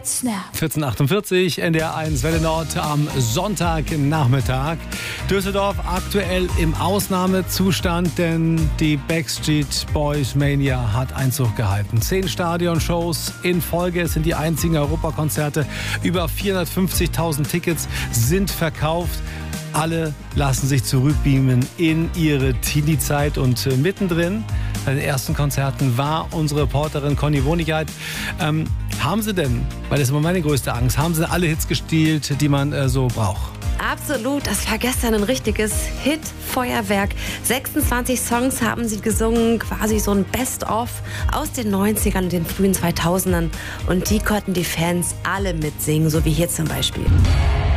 Snap. 14:48, NDR1 Welle Nord am Sonntagnachmittag. Düsseldorf aktuell im Ausnahmezustand, denn die Backstreet Boys Mania hat Einzug gehalten. 10 Stadionshows in Folge, es sind die einzigen Europakonzerte. Über 450.000 Tickets sind verkauft. Alle lassen sich zurückbeamen in ihre Teenie-Zeit und mittendrin bei den ersten Konzerten war unsere Reporterin Conny Wonigat. Haben Sie denn, weil das ist immer meine größte Angst, haben Sie alle Hits gespielt, die man so braucht? Absolut, das war gestern ein richtiges Hit-Feuerwerk. 26 Songs haben sie gesungen, quasi so ein Best-of aus den 90ern und den frühen 2000ern. Und die konnten die Fans alle mitsingen, so wie hier zum Beispiel.